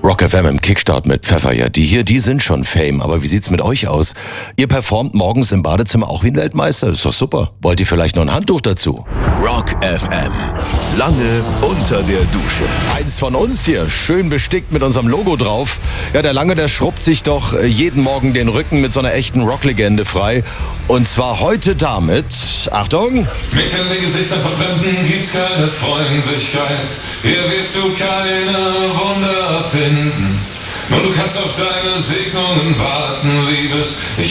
Rock FM im Kickstart mit Pfeffer. Ja, die sind schon Fame. Aber wie sieht's mit euch aus? Ihr performt morgens im Badezimmer auch wie ein Weltmeister. Das ist doch super. Wollt ihr vielleicht noch ein Handtuch dazu? Rock FM. Lange unter der Dusche. Eins von uns hier, schön bestickt mit unserem Logo drauf. Ja, der Lange, der schrubbt sich doch jeden Morgen den Rücken mit so einer echten Rocklegende frei. Und zwar heute damit, Achtung! Mit den Gesichtern von Fremden gibt's keine Freundlichkeit. Hier wirst du keine Wunder finden. Nur du kannst auf deine Segnungen warten, Liebes.